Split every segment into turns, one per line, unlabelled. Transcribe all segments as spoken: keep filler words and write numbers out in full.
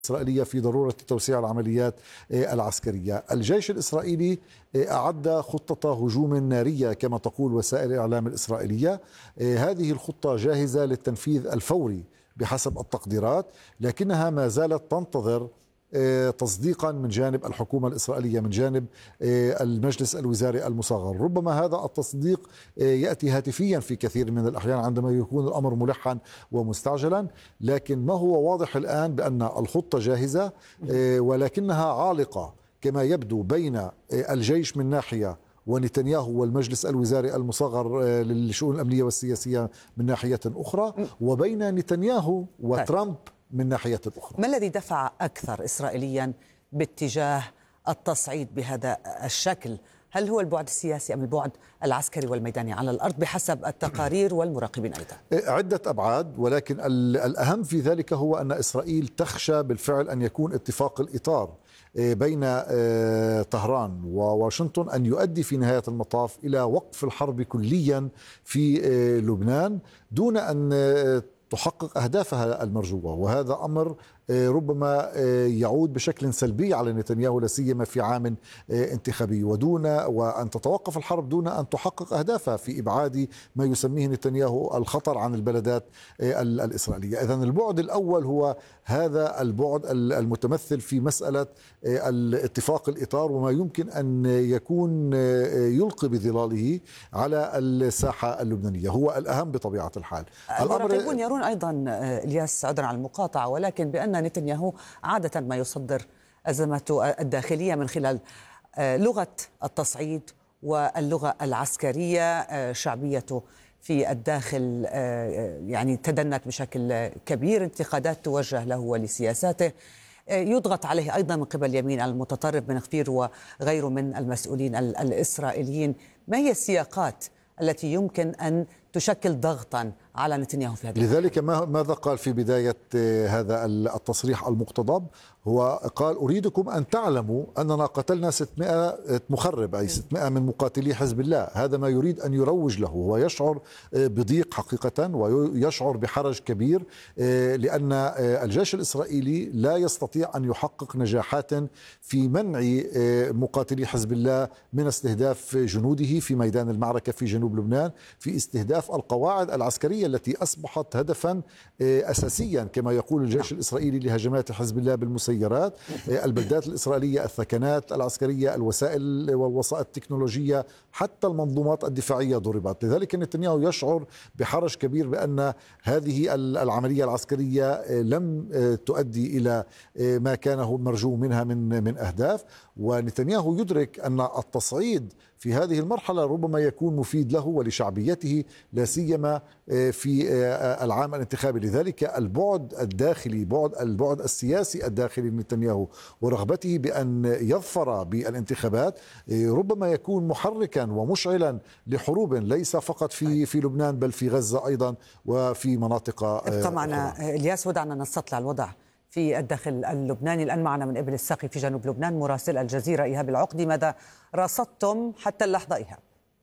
الإسرائيلية في ضرورة توسيع العمليات العسكرية. الجيش الإسرائيلي أعد خطة هجوم نارية كما تقول وسائل الإعلام الإسرائيلية. هذه الخطة جاهزة للتنفيذ الفوري بحسب التقديرات، لكنها ما زالت تنتظر تصديقا من جانب الحكومة الإسرائيلية، من جانب المجلس الوزاري المصغر. ربما هذا التصديق يأتي هاتفيا في كثير من الأحيان عندما يكون الأمر ملحا ومستعجلا، لكن ما هو واضح الآن بأن الخطة جاهزة ولكنها عالقة كما يبدو بين الجيش من ناحية ونتنياهو والمجلس الوزاري المصغر للشؤون الأمنية والسياسية من ناحية أخرى، وبين نتنياهو وترامب من ناحية أخرى.
ما الذي دفع أكثر إسرائيليا باتجاه التصعيد بهذا الشكل؟ هل هو البعد السياسي أم البعد العسكري والميداني على الأرض بحسب التقارير والمراقبين أيضا؟
عدة أبعاد، ولكن الأهم في ذلك هو أن إسرائيل تخشى بالفعل أن يكون اتفاق الإطار بين طهران وواشنطن أن يؤدي في نهاية المطاف إلى وقف الحرب كليا في لبنان دون أن تحقق أهدافها المرجوة، وهذا أمر ربما يعود بشكل سلبي على نتنياهو لا سيما في عام انتخابي، ودون وأن تتوقف الحرب دون أن تحقق أهدافها في إبعاد ما يسميه نتنياهو الخطر عن البلدات الإسرائيلية. إذن البعد الأول هو هذا البعد المتمثل في مسألة الاتفاق الإطار وما يمكن أن يكون يلقي بظلاله على الساحة اللبنانية، هو الأهم بطبيعة الحال.
المراقبون يرون أيضا إلياس عذرا على المقاطعة، ولكن بأن نتنياهو عادة ما يصدر أزمته الداخلية من خلال لغة التصعيد واللغة العسكرية. شعبيته في الداخل يعني تدنت بشكل كبير، انتقادات توجه له ولسياساته، يضغط عليه أيضا من قبل اليمين المتطرف بن غفير وغيره من المسؤولين الإسرائيليين. ما هي السياقات التي يمكن أن تشكل ضغطا على نتنياهو في هذا؟
لذلك ماذا قال في بداية هذا التصريح المقتضب؟ هو قال: أريدكم أن تعلموا أننا قتلنا ستمائة مخرب، أي ستمائة من مقاتلي حزب الله. هذا ما يريد أن يروج له. هو يشعر بضيق حقيقة ويشعر بحرج كبير، لأن الجيش الإسرائيلي لا يستطيع أن يحقق نجاحات في منع مقاتلي حزب الله من استهداف جنوده في ميدان المعركة في جنوب لبنان، في استهداف القواعد العسكرية التي أصبحت هدفا أساسيا كما يقول الجيش الإسرائيلي لهجمات حزب الله بالمسيرات، البلدات الإسرائيلية، الثكنات العسكرية، الوسائل والوسائط التكنولوجية، حتى المنظومات الدفاعية ضربت. لذلك نتنياهو يشعر بحرج كبير بأن هذه العملية العسكرية لم تؤدي إلى ما كانه مرجو منها من من أهداف، ونتنياهو يدرك أن التصعيد في هذه المرحلة ربما يكون مفيد له ولشعبيته لا سيما في العام الانتخابي. لذلك البعد الداخلي، بعد البعد السياسي الداخلي لنتنياهو ورغبته بأن يظفر بالانتخابات ربما يكون محركا ومشعلا لحروب ليس فقط في في لبنان بل في غزة أيضا وفي مناطق.
ابقى معنا إلياس، ودعنا نستطلع الوضع في الداخل اللبناني. الآن معنا من إبل الساقي في جنوب لبنان مراسل الجزيرة إيهاب العقدي. ماذا رصدتم حتى اللحظة إيهاب؟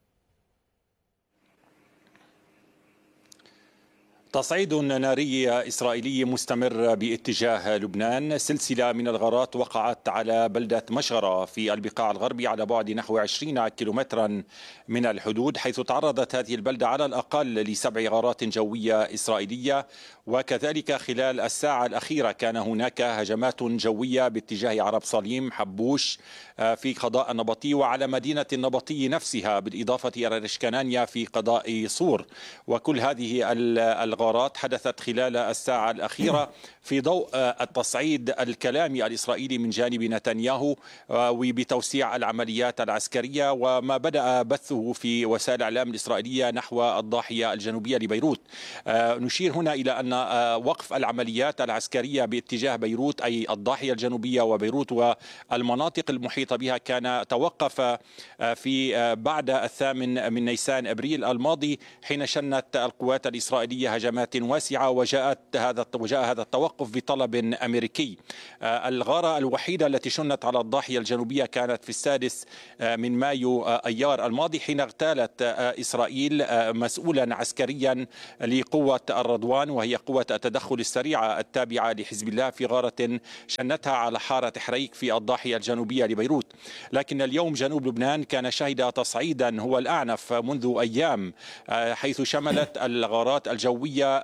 تصعيد ناري إسرائيلي مستمر باتجاه لبنان. سلسلة من الغارات وقعت على بلدة مشغرة في البقاع الغربي على بعد نحو عشرين كيلومترا من الحدود، حيث تعرضت هذه البلدة على الأقل لسبع غارات جوية إسرائيلية. وكذلك خلال الساعة الأخيرة كان هناك هجمات جوية باتجاه عرب صليم، حبوش في قضاء النبطي، وعلى مدينة النبطي نفسها، بالإضافة إلى رشكنانيا في قضاء صور. وكل هذه الغارات حدثت خلال الساعة الأخيرة في ضوء التصعيد الكلامي الإسرائيلي من جانب نتنياهو وبتوسيع العمليات العسكرية وما بدأ بثه في وسائل الإعلام الإسرائيلية نحو الضاحية الجنوبية لبيروت. نشير هنا إلى أن وقف العمليات العسكرية باتجاه بيروت، أي الضاحية الجنوبية وبيروت والمناطق المحيطة بها، كان توقف في بعد الثامن من نيسان أبريل الماضي، حين شنت القوات الإسرائيلية هجمات هجمات واسعة، وجاءت هذا وجاء هذا التوقف بطلب أمريكي. الغارة الوحيدة التي شنت على الضاحية الجنوبية كانت في السادس من مايو أيار الماضي، حين اغتالت إسرائيل مسؤولا عسكريا لقوة الرضوان، وهي قوة التدخل السريعة التابعة لحزب الله، في غارة شنتها على حارة حريك في الضاحية الجنوبية لبيروت. لكن اليوم جنوب لبنان كان شهد تصعيدا هو الأعنف منذ أيام، حيث شملت الغارات الجوية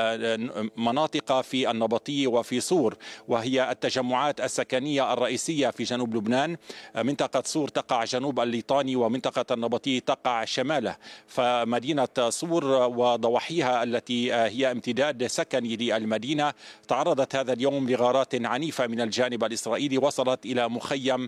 مناطق في النبطية وفي صور، وهي التجمعات السكنية الرئيسية في جنوب لبنان. منطقة صور تقع جنوب الليطاني، ومنطقة النبطية تقع شماله. فمدينة صور وضواحيها التي هي امتداد سكني للمدينة تعرضت هذا اليوم لغارات عنيفة من الجانب الإسرائيلي، وصلت إلى مخيم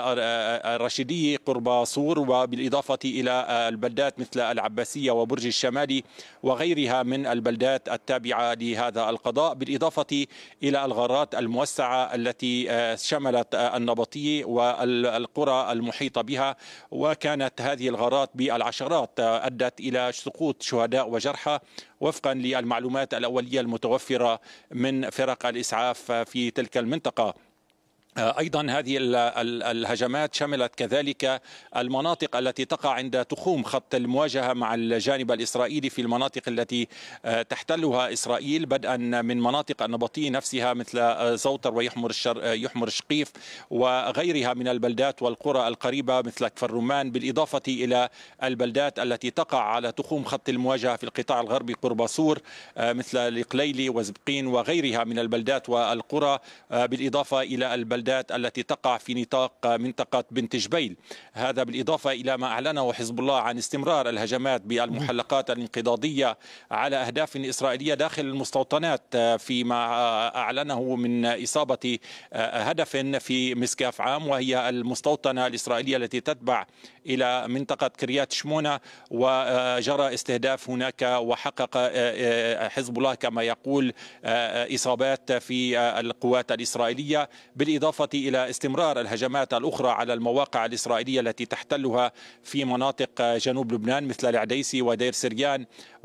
الرشيدية قرب صور، وبالإضافة إلى البلدات مثل العباسية وبرج الشمالي وغيرها من البلدات التابعة لهذا القضاء، بالإضافة إلى الغارات الموسعة التي شملت النبطية والقرى المحيطة بها. وكانت هذه الغارات بالعشرات، أدت إلى سقوط شهداء وجرحى وفقا للمعلومات الأولية المتوفرة من فرق الإسعاف في تلك المنطقة. أيضا هذه الهجمات شملت كذلك المناطق التي تقع عند تخوم خط المواجهة مع الجانب الإسرائيلي في المناطق التي تحتلها إسرائيل، بدءا من مناطق النبطية نفسها مثل زوتر ويحمر يحمر الشقيف وغيرها من البلدات والقرى القريبة مثل كفر رمان، بالإضافة إلى البلدات التي تقع على تخوم خط المواجهة في القطاع الغربي قرب صور مثل القليلي وزبقين وغيرها من البلدات والقرى، بالإضافة إلى البلدات التي تقع في نطاق منطقة بنت جبيل. هذا بالإضافة إلى ما أعلنه حزب الله عن استمرار الهجمات بالمحلقات الانقضاضية على أهداف إسرائيلية داخل المستوطنات، فيما أعلنه من إصابة هدف في مسكاف عام، وهي المستوطنة الإسرائيلية التي تتبع إلى منطقة كريات شمونة، وجرى استهداف هناك، وحقق حزب الله كما يقول إصابات في القوات الإسرائيلية، بالإضافة إلى استمرار الهجمات الأخرى على المواقع الإسرائيلية التي تحتلها في مناطق جنوب لبنان مثل العديسي ودير سريان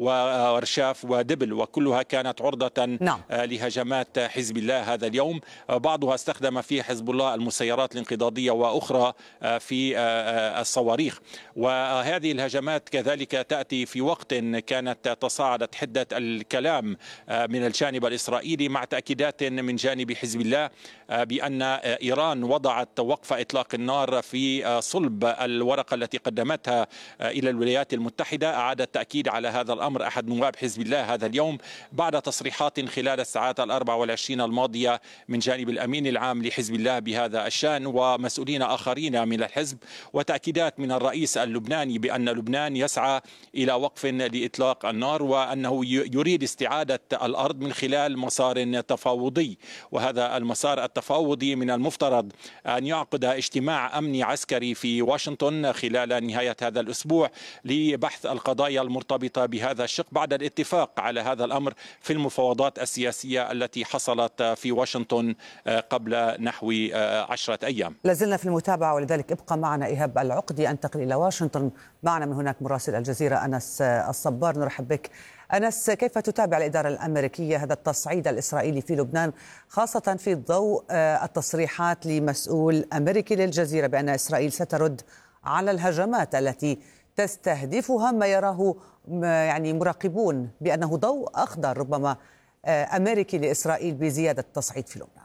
ورشاف ودبل، وكلها كانت عرضة نعم. لهجمات حزب الله هذا اليوم. بعضها استخدم فيه حزب الله المسيرات الانقضاضية، وأخرى في الصواريخ. وهذه الهجمات كذلك تأتي في وقت كانت تصاعدت حدة الكلام من الجانب الإسرائيلي مع تأكيدات من جانب حزب الله بأن إيران وضعت وقف إطلاق النار في صلب الورقة التي قدمتها إلى الولايات المتحدة. أعاد التأكيد على هذا الأمر أحد نواب حزب الله هذا اليوم بعد تصريحات خلال الساعات الأربع والعشرين الماضية من جانب الأمين العام لحزب الله بهذا الشأن ومسؤولين آخرين من الحزب، وتأكيدات من الرئيس اللبناني بأن لبنان يسعى إلى وقف لإطلاق النار، وأنه يريد استعادة الأرض من خلال مسار تفاوضي. وهذا المسار التفاوضي من المفترض أن يعقد اجتماع أمني عسكري في واشنطن خلال نهاية هذا الأسبوع لبحث القضايا المرتبطة بهذا الشق، بعد الاتفاق على هذا الأمر في المفاوضات السياسية التي حصلت في واشنطن قبل نحو عشرة أيام.
لازلنا في المتابعة، ولذلك ابقى معنا إيهاب العقدي. أنتقل إلى واشنطن، معنا من هناك مراسل الجزيرة أنس الصبار. نرحب بك أنس. كيف تتابع الإدارة الأمريكية هذا التصعيد الإسرائيلي في لبنان، خاصة في ضوء التصريحات لمسؤول أمريكي للجزيرة بأن إسرائيل سترد على الهجمات التي تستهدفها ما يراه يعني مراقبون بأنه ضوء أخضر ربما أمريكي لإسرائيل بزيادة التصعيد في لبنان؟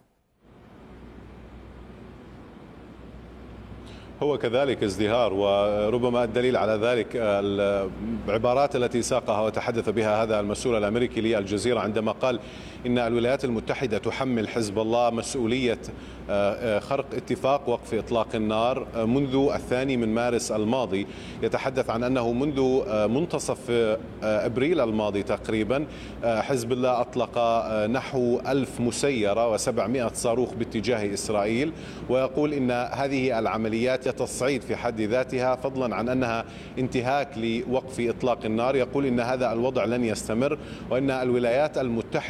هو كذلك ازدهار، وربما الدليل على ذلك العبارات التي ساقها وتحدث بها هذا المسؤول الأمريكي للجزيرة عندما قال إن الولايات المتحدة تحمل حزب الله مسؤولية خرق اتفاق وقف إطلاق النار منذ الثاني من مارس الماضي. يتحدث عن أنه منذ منتصف أبريل الماضي تقريبا حزب الله أطلق نحو ألف مسيرة وسبعمائة صاروخ باتجاه إسرائيل، ويقول إن هذه العمليات تصعيد في حد ذاتها، فضلا عن أنها انتهاك لوقف إطلاق النار. يقول إن هذا الوضع لن يستمر، وإن الولايات المتحدة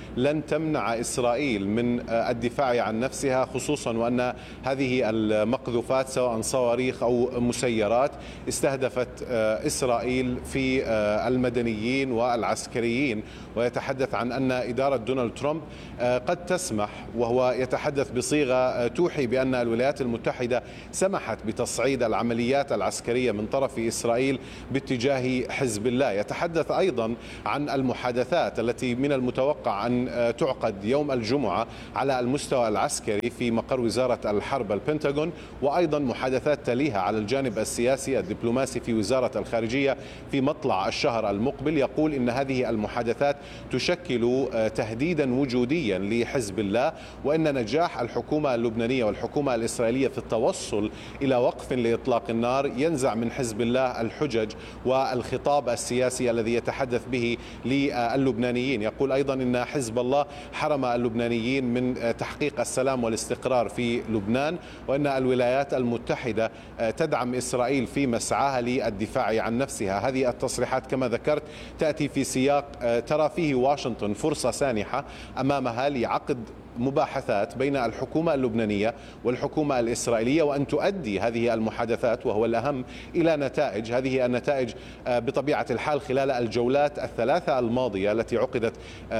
لن تمنع إسرائيل من الدفاع عن نفسها، خصوصا وأن هذه المقذوفات سواء صواريخ أو مسيرات استهدفت إسرائيل في المدنيين والعسكريين. ويتحدث عن أن إدارة دونالد ترامب قد تسمح، وهو يتحدث بصيغة توحي بأن الولايات المتحدة سمحت بتصعيد العمليات العسكرية من طرف إسرائيل باتجاه حزب الله. يتحدث أيضا عن المحادثات التي من المتوقع أن تعقد يوم الجمعة على المستوى العسكري في مقر وزارة الحرب البنتاغون، وأيضا محادثات تليها على الجانب السياسي الدبلوماسي في وزارة الخارجية في مطلع الشهر المقبل. يقول إن هذه المحادثات تشكل تهديدا وجوديا لحزب الله، وإن نجاح الحكومة اللبنانية والحكومة الإسرائيلية في التوصل إلى وقف لإطلاق النار ينزع من حزب الله الحجج والخطاب السياسي الذي يتحدث به للبنانيين. يقول أيضا إن حزب الله حرم اللبنانيين من تحقيق السلام والاستقرار في لبنان، وإن الولايات المتحدة تدعم إسرائيل في مسعاها للدفاع عن نفسها. هذه التصريحات كما ذكرت تأتي في سياق ترى فيه واشنطن فرصة سانحة أمامها لعقد مباحثات بين الحكومة اللبنانية والحكومة الإسرائيلية، وأن تؤدي هذه المحادثات وهو الأهم إلى نتائج. هذه النتائج بطبيعة الحال خلال الجولات الثلاثة الماضية التي عقدت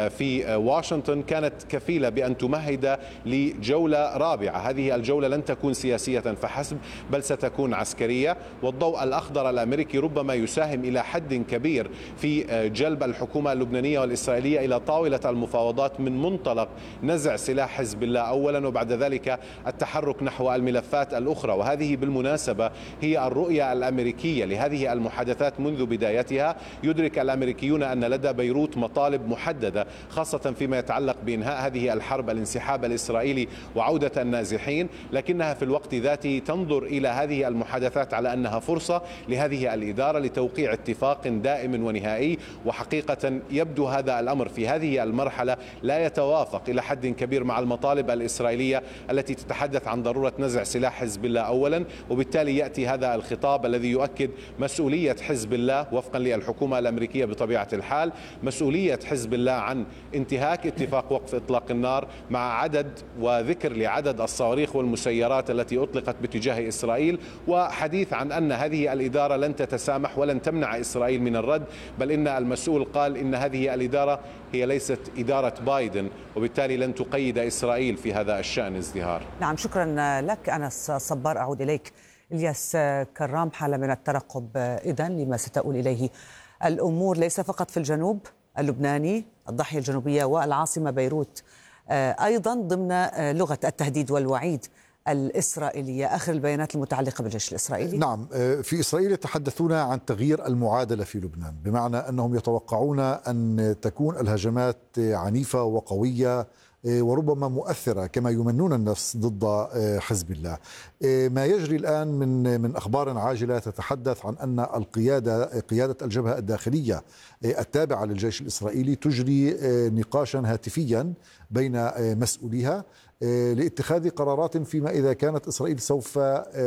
في واشنطن كانت كفيلة بأن تمهد لجولة رابعة. هذه الجولة لن تكون سياسية فحسب، بل ستكون عسكرية، والضوء الأخضر الأمريكي ربما يساهم إلى حد كبير في جلب الحكومة اللبنانية والإسرائيلية إلى طاولة المفاوضات من منطلق نزع سلاح حزب الله أولا، وبعد ذلك التحرك نحو الملفات الأخرى. وهذه بالمناسبة هي الرؤية الأمريكية لهذه المحادثات منذ بدايتها. يدرك الأمريكيون أن لدى بيروت مطالب محددة، خاصة فيما يتعلق بإنهاء هذه الحرب، الانسحاب الإسرائيلي وعودة النازحين، لكنها في الوقت ذاته تنظر إلى هذه المحادثات على أنها فرصة لهذه الإدارة لتوقيع اتفاق دائم ونهائي. وحقيقة يبدو هذا الأمر في هذه المرحلة لا يتوافق إلى حد كبير مع المطالب الإسرائيلية التي تتحدث عن ضرورة نزع سلاح حزب الله أولا، وبالتالي يأتي هذا الخطاب الذي يؤكد مسؤولية حزب الله وفقا للحكومة الأمريكية بطبيعة الحال، مسؤولية حزب الله عن انتهاك اتفاق وقف إطلاق النار مع عدد وذكر لعدد الصواريخ والمسيرات التي أطلقت باتجاه إسرائيل، وحديث عن أن هذه الإدارة لن تتسامح ولن تمنع إسرائيل من الرد، بل إن المسؤول قال إن هذه الإدارة هي ليست إدارة بايدن، وبالتالي لن تقيد إسرائيل في هذا الشأن. ازدهار.
نعم، شكرا لك أنس صبار. أعود إليك الياس كرام. حالة من الترقب إذن لما ستؤول إليه الأمور ليس فقط في الجنوب اللبناني، الضاحية الجنوبية والعاصمة بيروت أيضا ضمن لغة التهديد والوعيد الإسرائيلية. آخر البيانات المتعلقة بالجيش الإسرائيلي.
نعم، في إسرائيل يتحدثون عن تغيير المعادلة في لبنان، بمعنى أنهم يتوقعون أن تكون الهجمات عنيفة وقوية وربما مؤثرة كما يمنون النفس ضد حزب الله. ما يجري الآن من من أخبار عاجلة تتحدث عن أن القيادة قيادة الجبهة الداخلية التابعة للجيش الإسرائيلي تجري نقاشا هاتفيا بين مسؤوليها لاتخاذ قرارات فيما إذا كانت إسرائيل سوف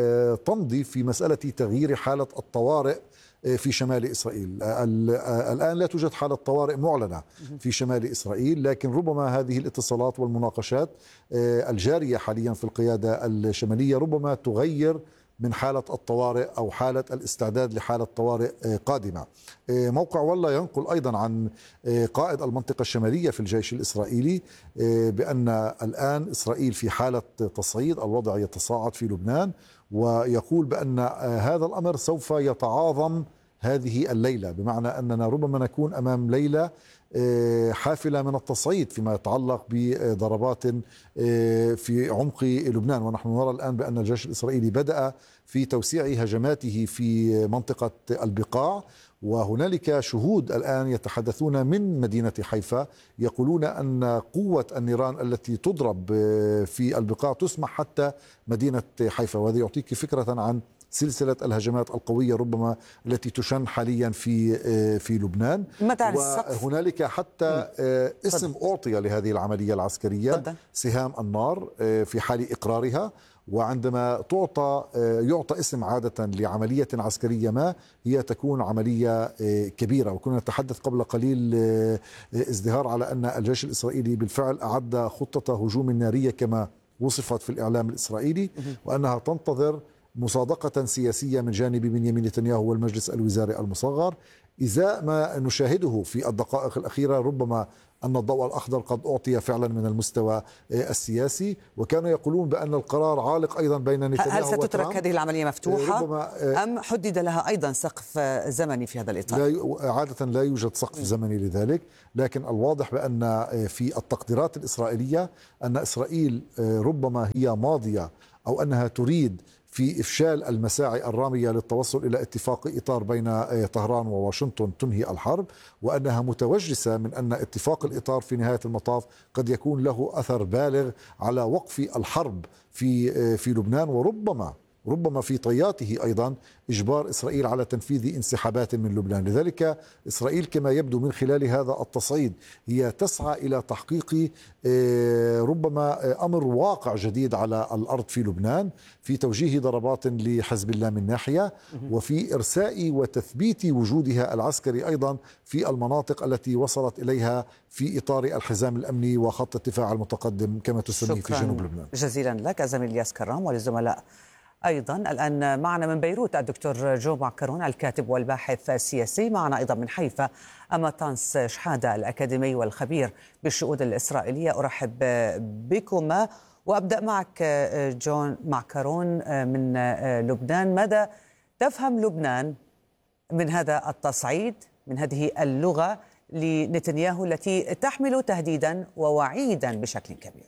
تمضي في مسألة تغيير حالة الطوارئ في شمال إسرائيل. الآن لا توجد حالة طوارئ معلنة في شمال إسرائيل، لكن ربما هذه الاتصالات والمناقشات الجارية حاليا في القيادة الشمالية ربما تغير من حالة الطوارئ أو حالة الاستعداد لحالة طوارئ قادمة. موقع والله ينقل أيضا عن قائد المنطقة الشمالية في الجيش الإسرائيلي بأن الآن إسرائيل في حالة تصعيد، الوضع يتصاعد في لبنان، ويقول بأن هذا الأمر سوف يتعاظم هذه الليلة، بمعنى أننا ربما نكون أمام ليلة حافلة من التصعيد فيما يتعلق بضربات في عمق لبنان. ونحن نرى الآن بأن الجيش الإسرائيلي بدأ في توسيع هجماته في منطقة البقاع، وهنالك شهود الآن يتحدثون من مدينة حيفا يقولون أن قوة النيران التي تضرب في البقاع تسمح حتى مدينة حيفا، وهذا يعطيك فكرة عن سلسلة الهجمات القوية ربما التي تشن حاليا في في لبنان.
متى السقف؟
وهنالك حتى اسم أعطي لهذه العملية العسكرية
فضل.
سهام النار في حال إقرارها. وعندما تعطى يعطى اسم عادة لعملية عسكرية ما هي تكون عملية كبيرة. وكنا نتحدث قبل قليل ازدهار على أن الجيش الإسرائيلي بالفعل أعد خطة هجوم نارية كما وصفت في الإعلام الإسرائيلي، وأنها تنتظر مصادقة سياسية من جانب بنيامين نتنياهو والمجلس الوزاري المصغر. إذا ما نشاهده في الدقائق الأخيرة ربما أن الضوء الأخضر قد أعطي فعلا من المستوى السياسي، وكانوا يقولون بأن القرار عالق أيضا بين نتنياهو
هل ستترك
وترامب.
هذه العملية مفتوحة أم حدد لها أيضا سقف زمني في هذا الإطار؟
لا، عادة لا يوجد سقف زمني لذلك، لكن الواضح بأن في التقديرات الإسرائيلية أن إسرائيل ربما هي ماضية أو أنها تريد في إفشال المساعي الرامية للتوصل إلى اتفاق إطار بين طهران وواشنطن تنهي الحرب، وأنها متوجسة من أن اتفاق الإطار في نهاية المطاف قد يكون له أثر بالغ على وقف الحرب في في لبنان، وربما ربما في طياته أيضا إجبار إسرائيل على تنفيذ انسحابات من لبنان. لذلك إسرائيل كما يبدو من خلال هذا التصعيد هي تسعى إلى تحقيق ربما أمر واقع جديد على الأرض في لبنان، في توجيه ضربات لحزب الله من ناحية، وفي إرساء وتثبيت وجودها العسكري أيضا في المناطق التي وصلت إليها في إطار الحزام الأمني وخط الدفاع المتقدم كما تسميه في جنوب لبنان.
جزيلا لك زميل الياس كرام وللزملاء أيضا. الآن معنا من بيروت الدكتور جو معكرون الكاتب والباحث السياسي، معنا أيضا من حيفا أماتانس شحادة الأكاديمي والخبير بالشؤون الإسرائيلية. أرحب بكما وأبدأ معك جون معكرون من لبنان. ماذا تفهم لبنان من هذا التصعيد، من هذه اللغة لنتنياهو التي تحمل تهديدا ووعيدا بشكل كبير؟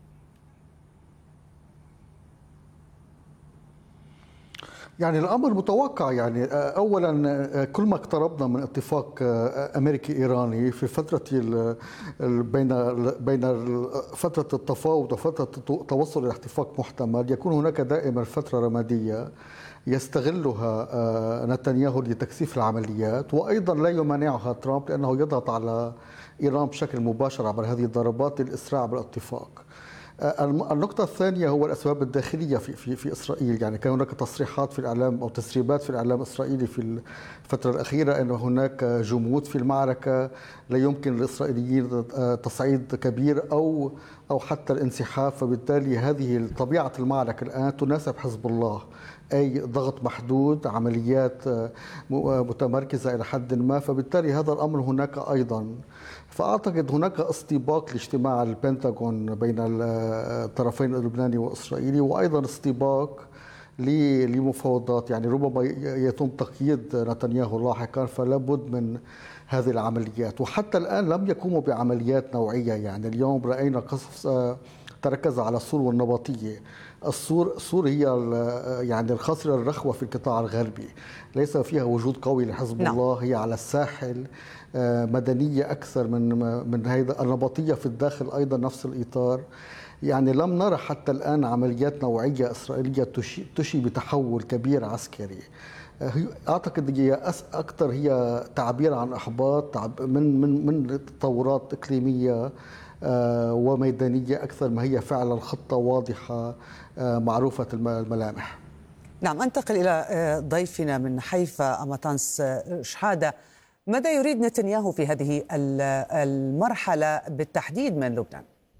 يعني الأمر متوقع. يعني أولا كل ما اقتربنا من اتفاق أمريكي إيراني في فترة بين بين فترة التفاوض وفترة التوصل إلى اتفاق محتمل يكون هناك دائما فترة رمادية يستغلها نتنياهو لتكثيف العمليات، وأيضا لا يمانعها ترامب لأنه يضغط على إيران بشكل مباشر عبر هذه الضربات للإسراع بالاتفاق. النقطة الثانية هو الأسباب الداخلية في في في إسرائيل. يعني كان هناك تصريحات في الإعلام أو تسريبات في الإعلام الإسرائيلي في الفترة الأخيرة أن هناك جمود في المعركة، لا يمكن للإسرائيليين تصعيد كبير أو أو حتى الانسحاب، فبالتالي هذه طبيعة المعركة الآن تناسب حزب الله، أي ضغط محدود، عمليات متمركزة إلى حد ما، فبالتالي هذا الأمر هناك أيضا. فأعتقد هناك استباق لاجتماع البنتاغون بين الطرفين اللبناني والإسرائيلي، وأيضا استباق لمفاوضات. يعني ربما يتم تقييد نتنياهو لاحقا، فلا بد من هذه العمليات. وحتى الآن لم يقوموا بعمليات نوعية. يعني اليوم رأينا قصف تركز على السور والنبطية. السور السور هي يعني الخاصرة الرخوة في القطاع الغربي، ليس فيها وجود قوي لحزب نعم. الله. هي على الساحل، مدنية أكثر من من هذا. النبطية في الداخل أيضا نفس الإطار. يعني لم نرى حتى الآن عمليات نوعية إسرائيلية تشي, تشي بتحول كبير عسكري. أعتقد هي أكثر هي تعبير عن إحباط من من من تطورات إقليمية وميدانية أكثر ما هي فعلا خطة واضحة معروفة الملامح.
نعم، أنتقل إلى ضيفنا من حيفا أماتانس شحادة. ماذا يريد نتنياهو في هذه المرحلة بالتحديد من لبنان؟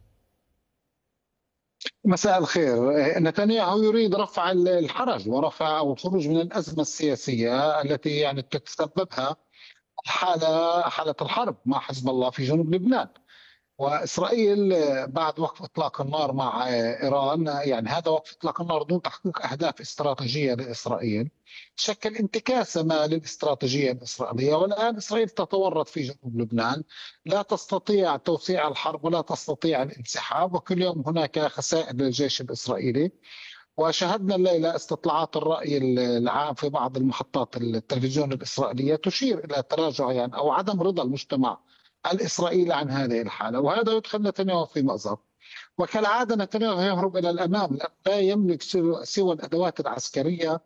مساء الخير. نتنياهو يريد رفع الحرج ورفع أو الخروج من الأزمة السياسية التي يعني تتسببها حالة حالة الحرب مع حزب الله في جنوب لبنان. وإسرائيل بعد وقف إطلاق النار مع إيران، يعني هذا وقف إطلاق النار دون تحقيق أهداف استراتيجية لإسرائيل شكل انتكاسة ما للاستراتيجية الإسرائيلية. والآن إسرائيل تتورط في جنوب لبنان، لا تستطيع توسيع الحرب ولا تستطيع الانسحاب، وكل يوم هناك خسائر للجيش الإسرائيلي. وشاهدنا الليلة استطلاعات الرأي العام في بعض المحطات التلفزيون الإسرائيلية تشير إلى تراجع يعني أو عدم رضا المجتمع الإسرائيلي عن هذه الحالة، وهذا يدخل نتنياهو في مأزق. وكالعادة نتنياهو يهرب إلى الأمام، لا يملك سوى الأدوات العسكرية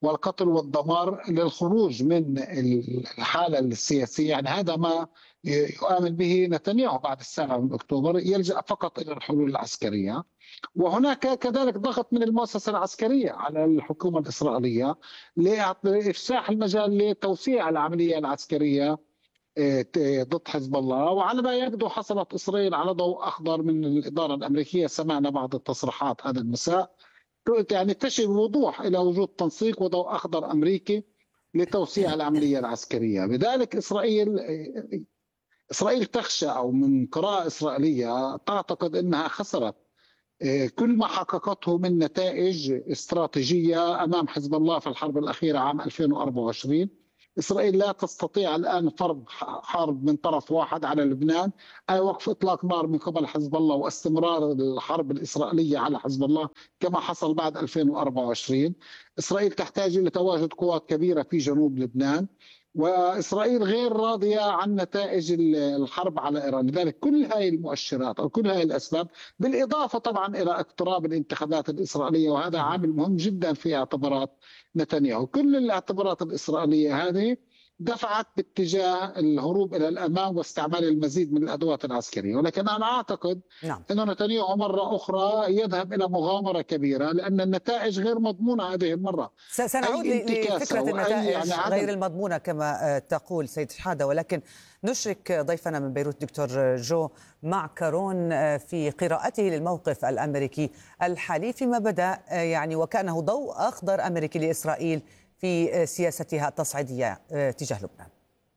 والقتل والدمار للخروج من الحالة السياسية. يعني هذا ما يؤمن به نتنياهو بعد السابع من أكتوبر، يلجأ فقط إلى الحلول العسكرية. وهناك كذلك ضغط من المؤسسة العسكرية على الحكومة الإسرائيلية لإفساح المجال لتوسيع العملية العسكرية ضد حزب الله. وعلى ما يبدو حصلت إسرائيل على ضوء أخضر من الإدارة الأمريكية، سمعنا بعض التصريحات هذا المساء يعني تشير بوضوح إلى وجود تنسيق وضوء أخضر أمريكي لتوسيع العملية العسكرية. بذلك إسرائيل إسرائيل تخشى، أو من قراءة إسرائيلية تعتقد أنها خسرت كل ما حققته من نتائج استراتيجية أمام حزب الله في الحرب الأخيرة عام ألفين وأربعة وعشرين. إسرائيل لا تستطيع الآن فرض حرب من طرف واحد على لبنان، أي وقف إطلاق نار من قبل حزب الله واستمرار الحرب الإسرائيلية على حزب الله كما حصل بعد ألفين وأربعة وعشرين. إسرائيل تحتاج إلى تواجد قوات كبيرة في جنوب لبنان، وإسرائيل غير راضية عن نتائج الحرب على إيران. لذلك كل هذه المؤشرات أو كل هذه الأسباب، بالإضافة طبعا إلى اقتراب الانتخابات الإسرائيلية، وهذا عامل مهم جدا في اعتبارات نتنياهو. كل الاعتبارات الإسرائيلية هذه دفعت باتجاه الهروب إلى الأمام واستعمال المزيد من الأدوات العسكرية. ولكن أنا أعتقد نعم. أن نتنياهو مرة أخرى يذهب إلى مغامرة كبيرة، لأن النتائج غير مضمونة هذه المرة.
سنعود لفكرة النتائج يعني غير المضمونة كما تقول سيد شحادة، ولكن نشرك ضيفنا من بيروت دكتور جو معكرون في قراءته للموقف الأمريكي الحالي فيما بدأ يعني وكأنه ضوء أخضر أمريكي لإسرائيل في سياستها التصعيدية تجاه لبنان.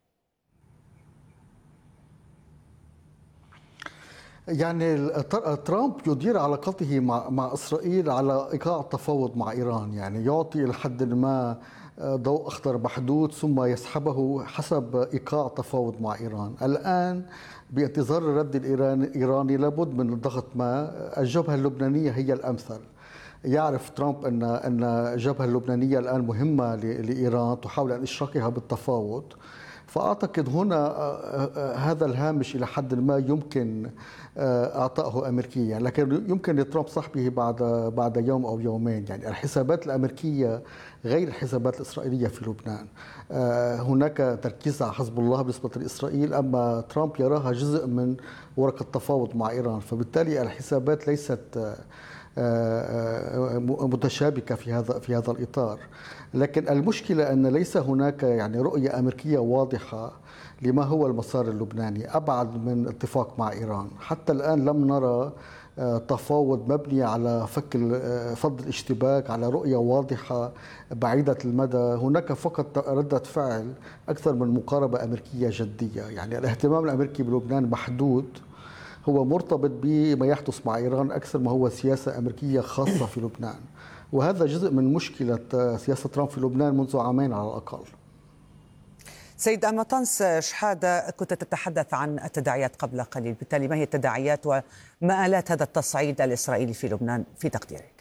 يعني ترامب يدير علاقته مع مع اسرائيل على ايقاع التفاوض مع ايران، يعني يعطي لحد ما ضوء اخضر محدود ثم يسحبه حسب ايقاع التفاوض مع ايران. الان بانتظار الرد الايراني لابد من الضغط، ما الجبهه اللبنانيه هي الامثل. يعرف ترامب ان ان الجبهه اللبنانيه الان مهمه لايران، تحاول ان اشراكها بالتفاوض. فاعتقد هنا هذا الهامش الى حد ما يمكن اعطائه امريكيا، لكن يمكن لترامب صاحبه بعد بعد يوم او يومين. يعني الحسابات الامريكيه غير الحسابات الاسرائيليه في لبنان. هناك تركيز على حزب الله بالنسبه لاسرائيل، اما ترامب يراها جزء من ورقه التفاوض مع ايران، فبالتالي الحسابات ليست متشابكة في هذا في هذا الإطار. لكن المشكلة أن ليس هناك يعني رؤية أمريكية واضحة لما هو المسار اللبناني أبعد من اتفاق مع إيران. حتى الآن لم نرى تفاوض مبني على فك فض الاشتباك، على رؤية واضحة بعيدة المدى. هناك فقط ردة فعل أكثر من مقاربة أمريكية جدية. يعني الاهتمام الأمريكي بلبنان محدود، هو مرتبط بما يحدث مع إيران أكثر ما هو سياسة أمريكية خاصة في لبنان، وهذا جزء من مشكلة سياسة ترامب في لبنان منذ عامين على الأقل.
سيد أمطنس شحادة، كنت تتحدث عن التداعيات قبل قليل، بالتالي ما هي التداعيات ومآلات هذا التصعيد الإسرائيلي في لبنان في تقديرك؟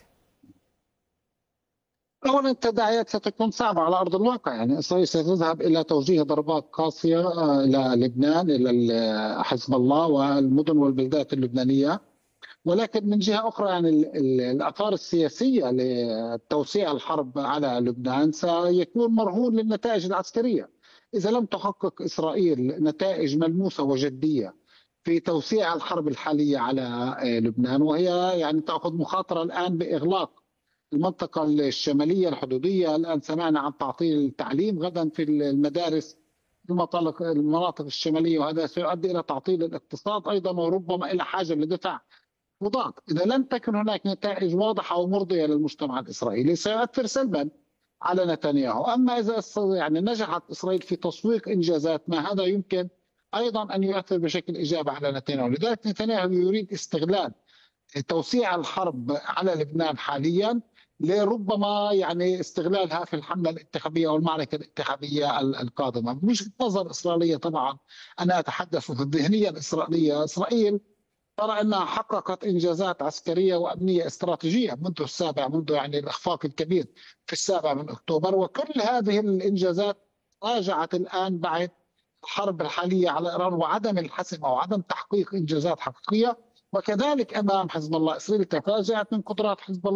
أولا التداعيات ستكون صعبة على أرض الواقع. يعني إسرائيل ستذهب إلى توجيه ضربات قاسية إلى لبنان، إلى حزب الله والمدن والبلدات اللبنانية. ولكن من جهة أخرى يعني الآثار السياسية لتوسيع الحرب على لبنان سيكون مرهون للنتائج العسكرية. إذا لم تحقق إسرائيل نتائج ملموسة وجدية في توسيع الحرب الحالية على لبنان، وهي يعني تأخذ مخاطرة الآن بإغلاق المنطقة الشمالية الحدودية. الآن سمعنا عن تعطيل التعليم غدا في المدارس المناطق المناطق الشمالية، وهذا سيؤدي إلى تعطيل الاقتصاد أيضا، وربما إلى حاجة لدفع مضاد. إذا لم تكن هناك نتائج واضحة ومرضية للمجتمع الإسرائيلي سيؤثر سلبا على نتنياهو. أما إذا يعني نجحت إسرائيل في تسويق إنجازات ما، هذا يمكن أيضا أن يؤثر بشكل إيجابي على نتنياهو. لذلك نتنياهو يريد استغلال توسيع الحرب على لبنان حاليا لربما يعني استغلالها في الحملة الانتخابية أو المعركة الانتخابية القادمة. من وجهة نظر إسرائيلية طبعا، أنا أتحدث في الذهنية الإسرائيلية، إسرائيل ترى أنها حققت إنجازات عسكرية وأمنية استراتيجية منذ السابع منذ يعني الإخفاق الكبير في السابع من أكتوبر، وكل هذه الإنجازات راجعت الآن بعد الحرب الحالية على إيران وعدم الحسم أو عدم تحقيق إنجازات حقيقية. وكذلك أمام حزب الله، إسرائيل تفاجأت من قدرات حزب الله،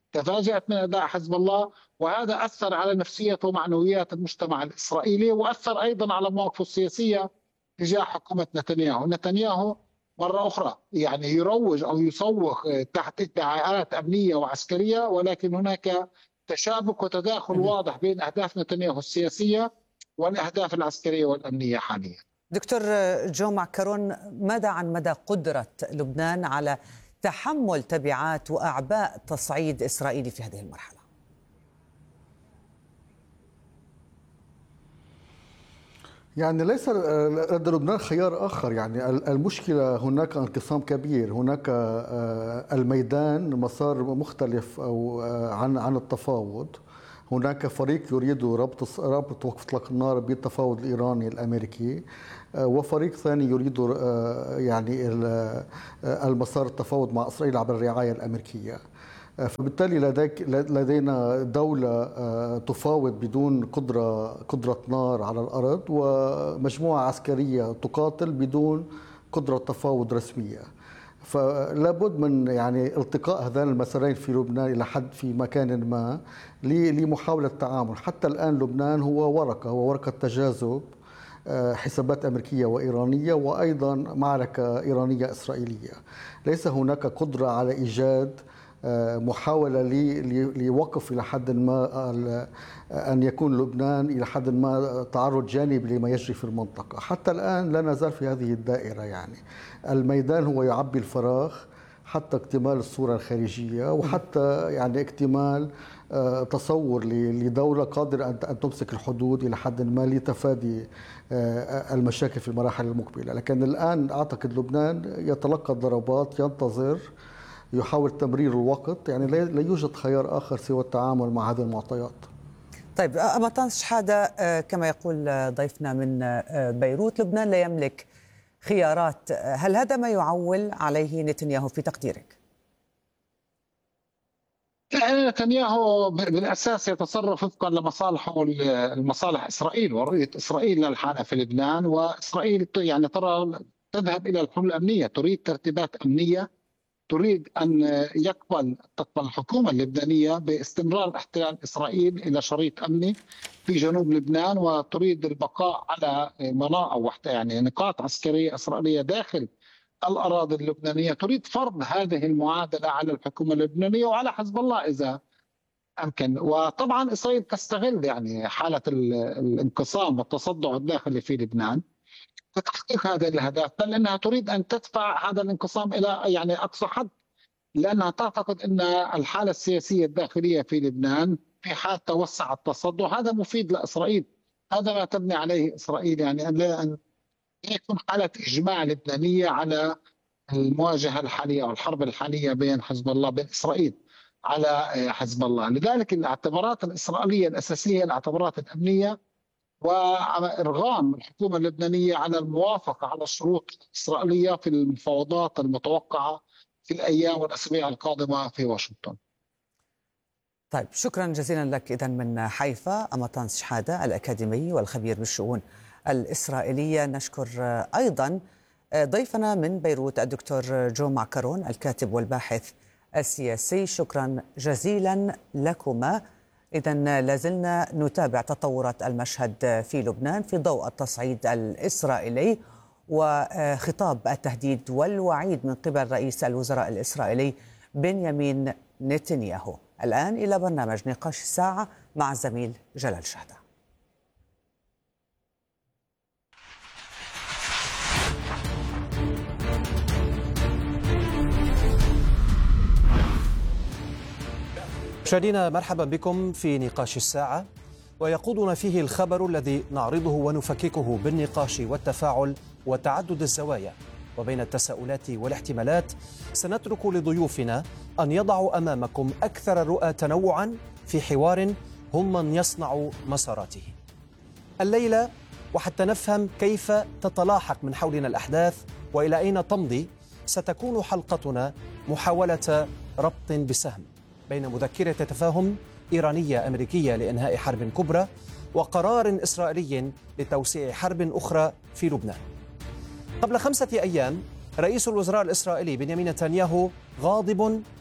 تفاجأت من أداء حزب الله، وهذا أثر على نفسية ومعنويات المجتمع الإسرائيلي، وأثر أيضا على مواقفه السياسية تجاه حكومة نتنياهو. نتنياهو مرة أخرى يعني يروج أو يسوق تحت ادعاءات أمنية وعسكرية، ولكن هناك تشابك وتداخل واضح بين أهداف نتنياهو السياسية والأهداف العسكرية والأمنية حاليا.
دكتور جو معكرون، ماذا عن مدى قدرة لبنان على تحمل تبعات وأعباء تصعيد إسرائيلي في هذه المرحلة؟
يعني ليس لدى لبنان خيار آخر. يعني المشكلة هناك انقسام كبير، هناك الميدان مسار مختلف أو عن عن التفاوض. هناك فريق يريد ربط ربط وقف اطلاق النار بالتفاوض الايراني الامريكي، وفريق ثاني يريد يعني المسار التفاوض مع اسرائيل عبر الرعايه الامريكيه. فبالتالي لديك لدينا دولة تفاوض بدون قدرة قدرة نار على الأرض، ومجموعة عسكرية تقاتل بدون قدرة تفاوض رسمية. فلا بد من يعني التقاء هذين المسارين في لبنان إلى حد في مكان ما لمحاولة التعامل. حتى الآن لبنان هو ورقة هو ورقة تجاذب حسابات أمريكية وإيرانية، وأيضا معركة إيرانية إسرائيلية. ليس هناك قدرة على إيجاد محاولة لوقف إلى حد ما أن يكون لبنان إلى حد ما تعرض جانبي لما يجري في المنطقة. حتى الآن لا نزال في هذه الدائرة. يعني الميدان هو يعبي الفراغ حتى اكتمال الصورة الخارجية، وحتى يعني اكتمال تصور لدولة قادرة أن تمسك الحدود إلى حد ما لتفادي المشاكل في المراحل المقبلة. لكن الآن أعتقد لبنان يتلقى الضربات، ينتظر، يحاول تمرير الوقت. يعني لا يوجد خيار آخر سوى التعامل مع هذه المعطيات.
طيب أمطان شحادة، كما يقول ضيفنا من بيروت، لبنان لا يملك خيارات. هل هذا ما يعول عليه نتنياهو في تقديرك؟
نتنياهو بالأساس يتصرف وفقا لمصالحه المصالح إسرائيل ورؤية إسرائيل للحالة في لبنان. وإسرائيل يعني ترى تذهب إلى الحلول الأمنية، تريد ترتيبات أمنية، تريد أن يقبل تقبل الحكومة اللبنانية باستمرار احتلال إسرائيل إلى شريط أمني في جنوب لبنان، وتريد البقاء على مناطق يعني نقاط عسكرية إسرائيلية داخل الأراضي اللبنانية. تريد فرض هذه المعادلة على الحكومة اللبنانية وعلى حزب الله إذا أمكن. وطبعا إسرائيل تستغل يعني حالة الانقسام والتصدع الداخلي في لبنان لتحقيق هذه الأهداف، بل أنها تريد أن تدفع هذا الانقسام إلى يعني أقصى حد، لأنها تعتقد أن الحالة السياسية الداخلية في لبنان في حال توسع التصدع هذا مفيد لإسرائيل. هذا ما تبني عليه إسرائيل، يعني أن لا أن يكون حالة إجماع لبنانية على المواجهة الحالية أو الحرب الحالية بين حزب الله بين إسرائيل على حزب الله. لذلك الاعتبارات الإسرائيلية الأساسية الاعتبارات الأمنية، وإرغام الحكومة اللبنانية على الموافقة على الشروط الإسرائيلية في المفاوضات المتوقعة في الأيام والأسابيع القادمة في واشنطن.
طيب شكرا جزيلا لك. إذن من حيفا أمطان شحادة الأكاديمي والخبير بالشؤون الإسرائيلية. نشكر أيضا ضيفنا من بيروت الدكتور جو معكرون الكاتب والباحث السياسي. شكرا جزيلا لكما. إذن لازلنا نتابع تطورات المشهد في لبنان في ضوء التصعيد الإسرائيلي وخطاب التهديد والوعيد من قبل رئيس الوزراء الإسرائيلي بنيامين نتنياهو. الآن إلى برنامج نقاش الساعة مع الزميل جلال شهدة.
مشاهدينا مرحبا بكم في نقاش الساعة، ويقودنا فيه الخبر الذي نعرضه ونفككه بالنقاش والتفاعل وتعدد الزوايا. وبين التساؤلات والاحتمالات سنترك لضيوفنا أن يضعوا أمامكم أكثر الرؤى تنوعا في حوار هم من يصنع مساراته. الليلة وحتى نفهم كيف تتلاحق من حولنا الأحداث وإلى أين تمضي، ستكون حلقتنا محاولة ربط بسهم بين مذكرة تفاهم إيرانية أمريكية لإنهاء حرب كبرى وقرار إسرائيلي لتوسيع حرب أخرى في لبنان. قبل خمسة أيام رئيس الوزراء الإسرائيلي بنيامين نتنياهو غاضب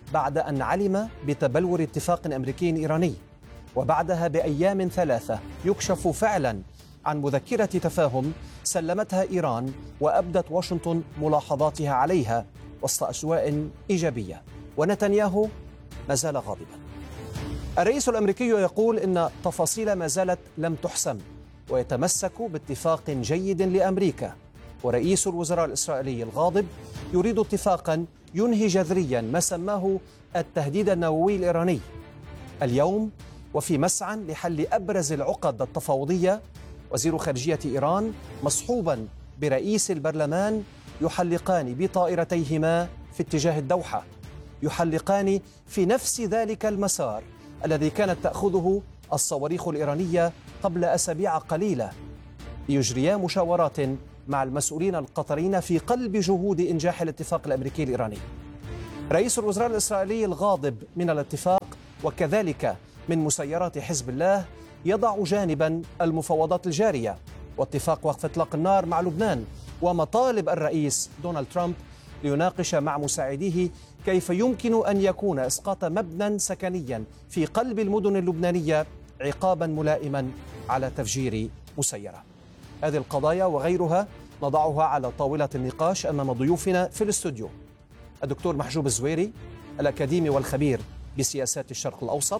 بعد أن علم بتبلور اتفاق أمريكي إيراني، وبعدها بأيام ثلاثة يكشف فعلا عن مذكرة تفاهم سلمتها إيران وأبدت واشنطن ملاحظاتها عليها وسط أجواء إيجابية، ونتنياهو ما زال غاضبا. الرئيس الأمريكي يقول إن تفاصيل ما زالت لم تحسم ويتمسك باتفاق جيد لأمريكا، ورئيس الوزراء الإسرائيلي الغاضب يريد اتفاقا ينهي جذريا ما سماه التهديد النووي الإيراني. اليوم وفي مسعى لحل أبرز العقد التفاوضية، وزير خارجية إيران مصحوبا برئيس البرلمان يحلقان بطائرتيهما في اتجاه الدوحة، يحلقان في نفس ذلك المسار الذي كانت تأخذه الصواريخ الإيرانية قبل أسابيع قليلة، ليجريا مشاورات مع المسؤولين القطريين في قلب جهود إنجاح الاتفاق الأمريكي الإيراني. رئيس الوزراء الإسرائيلي الغاضب من الاتفاق وكذلك من مسيرات حزب الله يضع جانبا المفاوضات الجارية واتفاق وقف إطلاق النار مع لبنان ومطالب الرئيس دونالد ترامب ليناقش مع مساعديه كيف يمكن أن يكون إسقاط مبنى سكنيا في قلب المدن اللبنانية عقابا ملائما على تفجير مسيرة. هذه القضايا وغيرها نضعها على طاولة النقاش أمام ضيوفنا في الاستوديو: الدكتور محجوب الزويري الأكاديمي والخبير بسياسات الشرق الأوسط،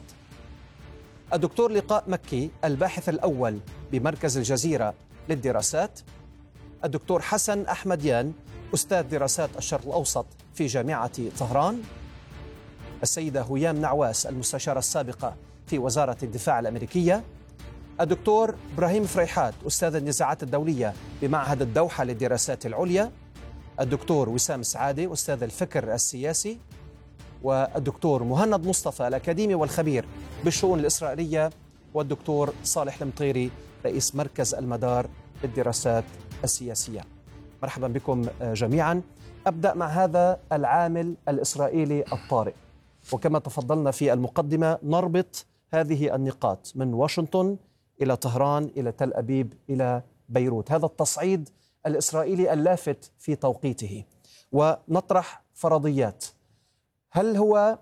الدكتور لقاء مكي الباحث الأول بمركز الجزيرة للدراسات، الدكتور حسن أحمديان أستاذ دراسات الشرق الأوسط في جامعة طهران، السيدة هيام نعواس المستشارة السابقة في وزارة الدفاع الأمريكية، الدكتور إبراهيم فريحات أستاذ النزاعات الدولية بمعهد الدوحة للدراسات العليا، الدكتور وسام سعادة أستاذ الفكر السياسي، والدكتور مهند مصطفى الأكاديمي والخبير بالشؤون الإسرائيلية، والدكتور صالح المطيري رئيس مركز المدار للدراسات السياسية. مرحبا بكم جميعا. أبدأ مع هذا العامل الإسرائيلي الطارئ، وكما تفضلنا في المقدمة نربط هذه النقاط من واشنطن إلى طهران إلى تل أبيب إلى بيروت، هذا التصعيد الإسرائيلي اللافت في توقيته، ونطرح فرضيات. هل هو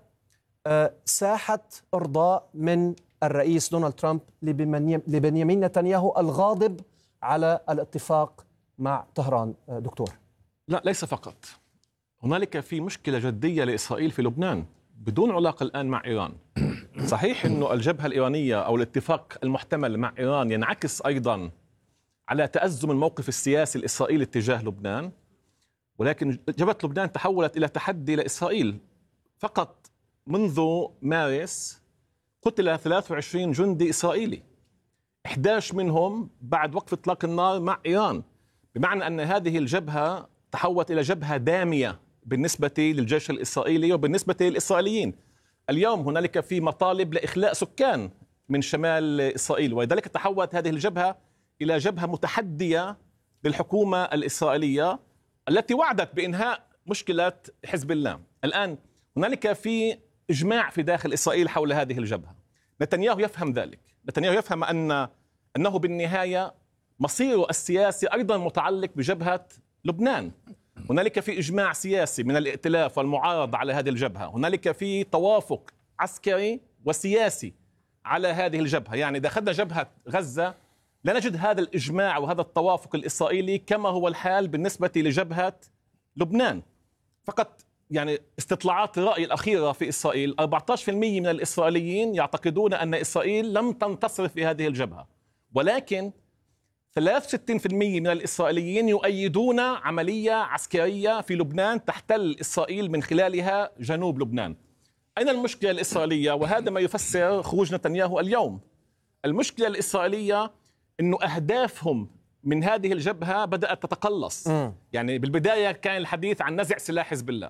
ساحة إرضاء من الرئيس دونالد ترامب لبنيامين نتنياهو الغاضب على الاتفاق مع طهران؟ دكتور.
لا، ليس فقط. هنالك في مشكلة جدية لإسرائيل في لبنان بدون علاقة الآن مع إيران. صحيح أنه الجبهة الإيرانية أو الاتفاق المحتمل مع إيران ينعكس أيضا على تأزم الموقف السياسي الإسرائيلي تجاه لبنان، ولكن جبهة لبنان تحولت إلى تحدي لإسرائيل. فقط منذ مارس قتل ثلاثة وعشرين جندي إسرائيلي، أحد عشر منهم بعد وقف إطلاق النار مع إيران، بمعنى أن هذه الجبهة تحولت إلى جبهة دامية بالنسبة للجيش الإسرائيلي وبالنسبة للإسرائيليين. اليوم هنالك في مطالب لإخلاء سكان من شمال إسرائيل، ولذلك تحولت هذه الجبهة إلى جبهة متحدية للحكومة الإسرائيلية التي وعدت بإنهاء مشكلة حزب الله. الآن هنالك في إجماع في داخل إسرائيل حول هذه الجبهة. نتنياهو يفهم ذلك، نتنياهو يفهم أن أنه بالنهاية مصيره السياسي أيضا متعلق بجبهة لبنان. هنالك في إجماع سياسي من الائتلاف والمعارضة على هذه الجبهة، هنالك في توافق عسكري وسياسي على هذه الجبهة. يعني إذا أخذنا جبهة غزة لا نجد هذا الإجماع وهذا التوافق الإسرائيلي كما هو الحال بالنسبة لجبهة لبنان. فقط يعني استطلاعات الرأي الأخيرة في إسرائيل أربعة عشر بالمئة من الإسرائيليين يعتقدون أن إسرائيل لم تنتصر في هذه الجبهة، ولكن ثلاثة وستين بالمئة من الإسرائيليين يؤيدون عملية عسكرية في لبنان تحتل إسرائيل من خلالها جنوب لبنان. أين المشكلة الإسرائيلية؟ وهذا ما يفسر خروج نتنياهو اليوم. المشكلة الإسرائيلية أنه أهدافهم من هذه الجبهة بدأت تتقلص. م. يعني بالبداية كان الحديث عن نزع سلاح حزب الله،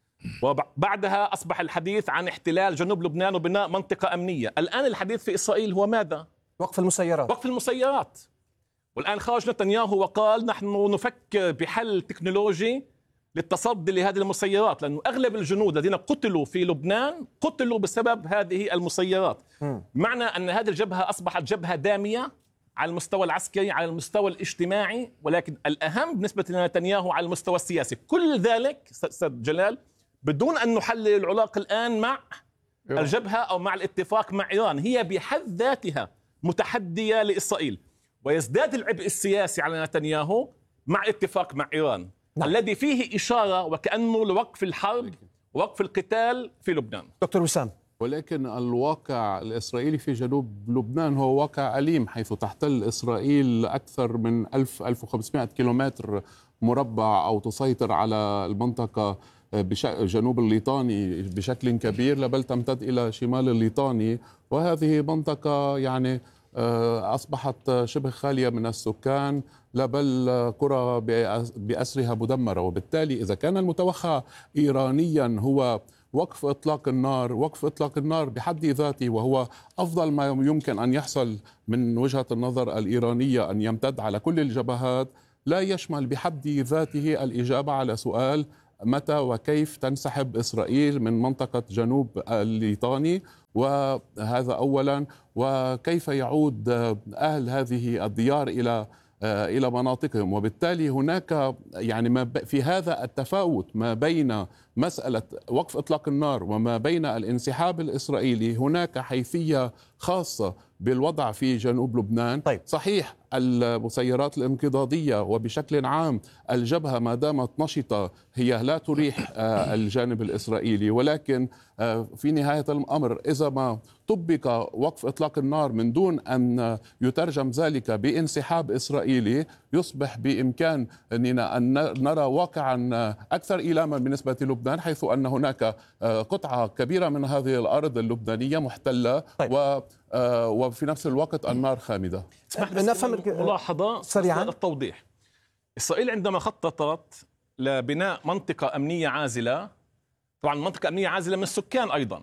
وبعدها أصبح الحديث عن احتلال جنوب لبنان وبناء منطقة أمنية. الآن الحديث في إسرائيل هو ماذا؟
وقف المسيرات.
وقف المسيرات. والآن خرج نتنياهو وقال نحن نفكر بحل تكنولوجي للتصدي لهذه المسيرات، لأنه أغلب الجنود الذين قتلوا في لبنان قتلوا بسبب هذه المسيرات. م. معنى أن هذه الجبهة أصبحت جبهة دامية على المستوى العسكري، على المستوى الاجتماعي، ولكن الأهم بالنسبة لنتنياهو على المستوى السياسي. كل ذلك سيد جلال بدون أن نحلل العلاقة الآن مع الجبهة أو مع الاتفاق مع إيران، هي بحد ذاتها متحدية لإسرائيل، ويزداد العبء السياسي على نتنياهو مع اتفاق مع إيران. نعم. الذي فيه إشارة وكأنه لوقف الحرب ووقف القتال في لبنان.
دكتور وسام،
ولكن الواقع الإسرائيلي في جنوب لبنان هو واقع أليم، حيث تحتل إسرائيل أكثر من ألف ألف وخمسمائة كيلومتر مربع أو تسيطر على المنطقة جنوب الليطاني بشكل كبير، بل تمتد إلى شمال الليطاني، وهذه منطقة يعني أصبحت شبه خالية من السكان، لا بل قرى بأسرها مدمرة. وبالتالي إذا كان المتوخى إيرانيا هو وقف إطلاق النار، وقف إطلاق النار بحد ذاته وهو أفضل ما يمكن أن يحصل من وجهة النظر الإيرانية أن يمتد على كل الجبهات، لا يشمل بحد ذاته الإجابة على سؤال متى وكيف تنسحب إسرائيل من منطقة جنوب الليطاني، وهذا أولا، وكيف يعود أهل هذه الديار إلى إلى مناطقهم. وبالتالي هناك يعني ما في هذا التفاوت ما بين مسألة وقف إطلاق النار وما بين الانسحاب الإسرائيلي، هناك حيثية خاصة بالوضع في جنوب لبنان.
طيب.
صحيح المسيرات الانقضاضية وبشكل عام الجبهة ما دامت نشطة هي لا تريح الجانب الإسرائيلي، ولكن في نهاية الأمر إذا ما طبق وقف إطلاق النار من دون أن يترجم ذلك بانسحاب إسرائيلي، يصبح بإمكاننا أن نرى واقعا أكثر إيلاما بالنسبة للبنان، حيث أن هناك قطعة كبيرة من هذه الأرض اللبنانية محتلة. طيب. و وفي نفس الوقت النار خامدة.
اسمح لي نفهم ملاحظة سريعا التوضيح. إسرائيل عندما خططت لبناء منطقة أمنية عازلة، طبعا منطقة أمنية عازلة من السكان أيضا،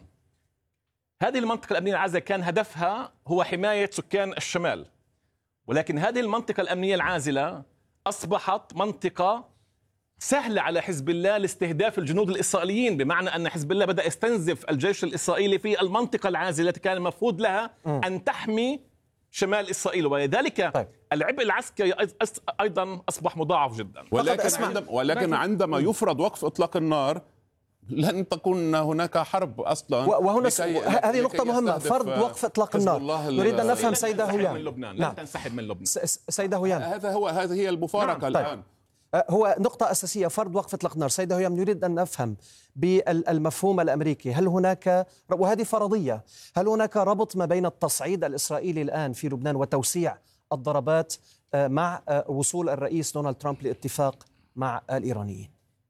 هذه المنطقة الأمنية العازلة كان هدفها هو حماية سكان الشمال، ولكن هذه المنطقة الأمنية العازلة أصبحت منطقة سهلة على حزب الله لاستهداف الجنود الإسرائيليين، بمعنى أن حزب الله بدأ يستنزف الجيش الإسرائيلي في المنطقة العازلة التي كان المفروض لها أن تحمي شمال إسرائيل، ولذلك طيب. العبء العسكري أيضا أصبح مضاعف جدا.
ولكن, عندما, ولكن عندما يفرض وقف إطلاق النار لن تكون هناك حرب أصلا.
وهنا هذه نقطة مهمة، فرض وقف إطلاق النار. نريد أن نفهم سيدة هيام.
من لبنان. لا تنسحب من لبنان.
سيدة هيام،
هذا هو هذه هي المفارقة. نعم. الآن
طيب. هو نقطة أساسية، فرض وقف إطلاق النار. سيدة هيام، نريد أن نفهم بالمفهوم الأمريكي، هل هناك، وهذه فرضية، هل هناك ربط ما بين التصعيد الإسرائيلي الآن في لبنان وتوسيع الضربات مع وصول الرئيس دونالد ترامب لاتفاق مع الإيرانيين؟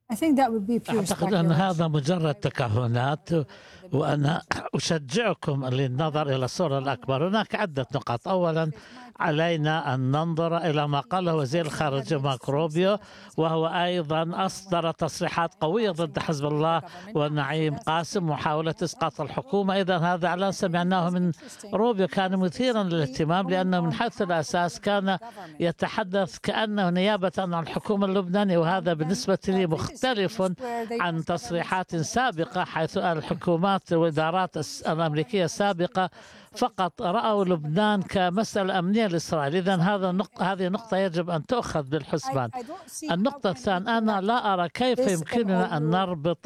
أعتقد أن هذا مجرد تكهنات، وأنا أشجعكم للنظر إلى الصورة الأكبر. هناك عدة نقاط. أولا، علينا أن ننظر إلى ما قاله وزير الخارجية ماركو روبيو، وهو أيضا أصدر تصريحات قوية ضد حزب الله ونعيم قاسم محاولة إسقاط الحكومة. إذا هذا إعلان سمعناه من روبيو كان مثيرا للاهتمام، لأنه من حيث الأساس كان يتحدث كأنه نيابة عن الحكومة اللبنانية، وهذا بالنسبة لي مختلف عن تصريحات سابقة، حيث الحكومات والإدارات الأمريكية السابقة فقط رأوا لبنان كمسألة أمنية لإسرائيل. إذن هذا النقطة هذه نقطة يجب أن تؤخذ بالحسبان. النقطة الثانية، أنا لا أرى كيف يمكننا أن نربط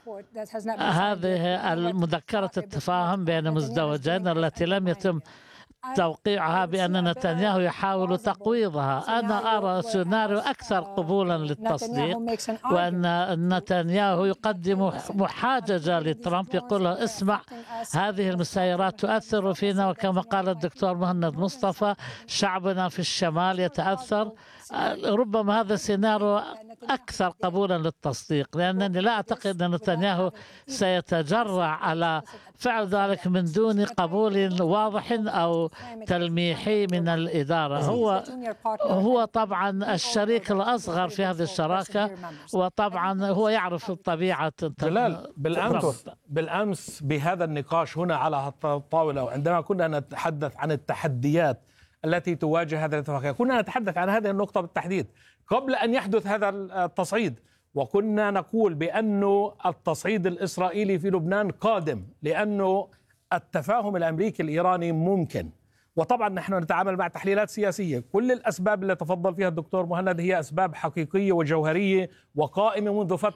هذه المذكرة التفاهم بين مزدوجين التي لم يتم توقيعها بأن نتنياهو يحاول تقويضها. أنا أرى سيناريو أكثر قبولا للتصديق، وأن نتنياهو يقدم محاججة لترامب، يقول له اسمع، هذه المسيرات تؤثر فينا، وكما قال الدكتور مهند مصطفى شعبنا في الشمال يتأثر. ربما هذا سيناريو أكثر قبولا للتصديق، لأنني لا أعتقد أن نتنياهو سيتجرع على فعل ذلك من دون قبول واضح أو تلميحي من الإدارة. هو هو طبعا الشريك الأصغر في هذه الشراكة، وطبعا هو يعرف طبيعة
جلال. بالأمس بالأمس بهذا النقاش هنا على الطاولة، وعندما كنا نتحدث عن التحديات التي تواجه هذا الاتفاقية، كنا نتحدث عن هذه النقطة بالتحديد قبل أن يحدث هذا التصعيد، وكنا نقول بأن التصعيد الإسرائيلي في لبنان قادم، لأنه التفاهم الأمريكي الإيراني ممكن. وطبعا نحن نتعامل مع تحليلات سياسية، كل الأسباب اللي تفضل فيها الدكتور مهند هي أسباب حقيقية وجوهرية وقائمة منذ فترة،